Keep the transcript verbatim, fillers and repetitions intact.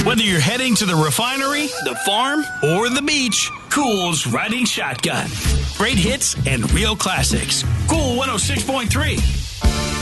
Whether you're heading to the refinery, the farm, or the beach, Cool's riding shotgun. Great hits and real classics. Cool one oh six point three.